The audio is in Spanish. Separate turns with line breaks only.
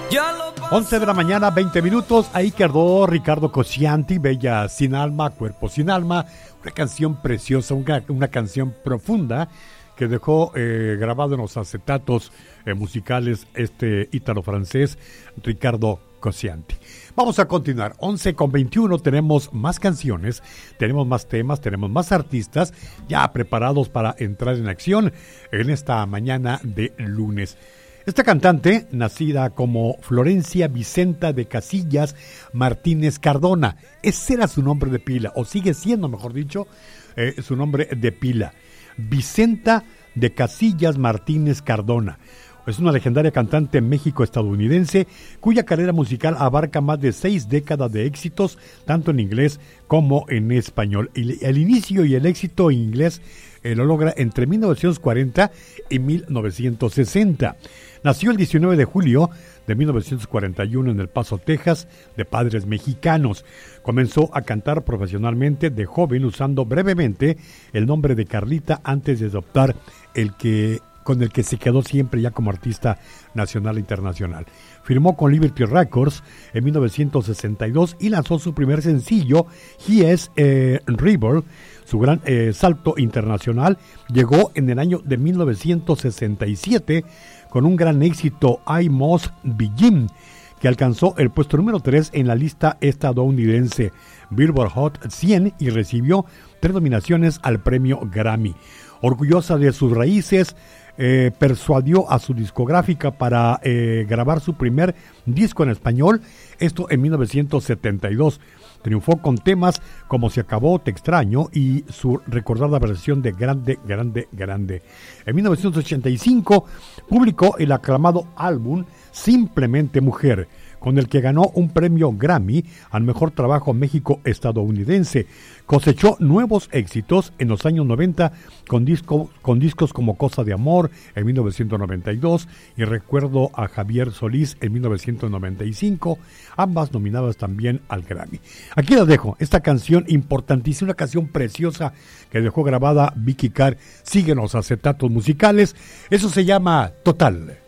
11 de la mañana, 20 minutos. Ahí quedó Ricardo Coscianti, Bella sin alma, Cuerpo sin alma. Una canción preciosa, una canción profunda que dejó grabado en los acetatos musicales este ítalo-francés Ricardo Coscianti. Vamos a continuar. 11:21, tenemos más canciones, tenemos más temas, tenemos más artistas ya preparados para entrar en acción en esta mañana de lunes. Esta cantante, nacida como Florencia Vicenta de Casillas Martínez Cardona, ese era su nombre de pila, o sigue siendo, mejor dicho, su nombre de pila, Vicenta de Casillas Martínez Cardona. Es una legendaria cantante méxico-estadounidense cuya carrera musical abarca más de 6 décadas de éxitos, tanto en inglés como en español. Y el inicio y el éxito en inglés lo logra entre 1940 y 1960. Nació el 19 de julio de 1941 en El Paso, Texas, de padres mexicanos. Comenzó a cantar profesionalmente de joven usando brevemente el nombre de Carlita antes de adoptar con el que se quedó siempre ya como artista nacional e internacional. Firmó con Liberty Records en 1962 y lanzó su primer sencillo, He is a Rebel. Su gran salto internacional llegó en el año de 1967 con un gran éxito, I Must Begin, que alcanzó el puesto número 3 en la lista estadounidense Billboard Hot 100 y recibió 3 nominaciones al premio Grammy. Orgullosa de sus raíces, persuadió a su discográfica para grabar su primer disco en español, esto en 1972. Triunfó con temas como Se acabó, Te extraño y su recordada versión de Grande, Grande, Grande. En 1985 publicó el aclamado álbum Simplemente Mujer, con el que ganó un premio Grammy al mejor trabajo México-estadounidense. Cosechó nuevos éxitos en los años 90 con discos como Cosa de Amor en 1992 y Recuerdo a Javier Solís en 1995, ambas nominadas también al Grammy. Aquí las dejo, esta canción importantísima, una canción preciosa que dejó grabada Vicky Carr. Síguenos, acetatos musicales, eso se llama Total.